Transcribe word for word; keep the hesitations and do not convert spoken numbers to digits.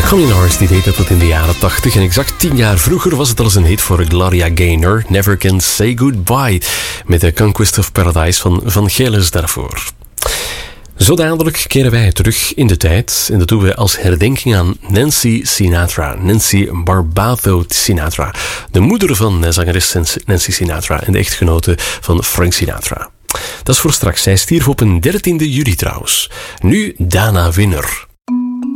Colin Harris die deed dat tot in de jaren tachtig en exact tien jaar vroeger was het al eens een hit voor Gloria Gaynor. Never Can Say Goodbye met de Conquest of Paradise van Van Gelis daarvoor. Zo dadelijk keren wij terug in de tijd en dat doen we als herdenking aan Nancy Sinatra. Nancy Barbato Sinatra, de moeder van zangeres Nancy Sinatra en de echtgenote van Frank Sinatra. Dat is voor straks. Zij stierf op een dertiende juli trouwens. Nu Dana Winner.